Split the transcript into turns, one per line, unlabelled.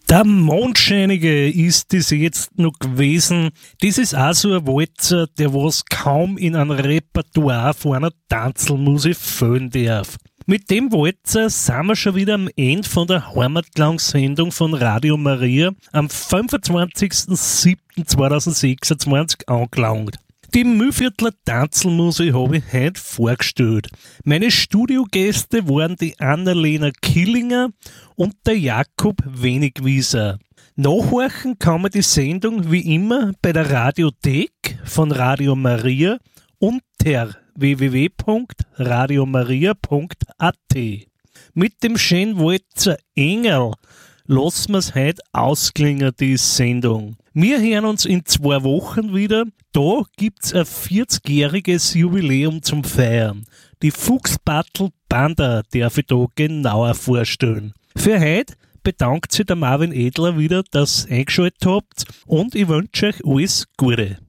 Der Mondscheinige ist das jetzt noch gewesen. Das ist auch so ein Walzer, der was kaum in ein Repertoire von einer Tanzelmusik fehlen darf. Mit dem Walzer sind wir schon wieder am Ende von der Heimatklangsendung von Radio Maria am 25.07.2026 angelangt. Die Mühlviertler Tanzelmusik habe ich heute vorgestellt. Meine Studiogäste waren die Annalena Killinger und der Jakob Wenigwieser. Nachhorchen kann man die Sendung wie immer bei der Radiothek von Radio Maria unter www.radiomaria.at. Mit dem schönen Walzer Engel lassen wir es heute ausklingen, die Sendung. Wir hören uns in 2 Wochen wieder. Da gibt's ein 40-jähriges Jubiläum zum Feiern. Die Fuchsbattle Banda darf ich da genauer vorstellen. Für heute bedankt sich der Marvin Edler wieder, dass ihr eingeschaltet habt und ich wünsche euch alles Gute.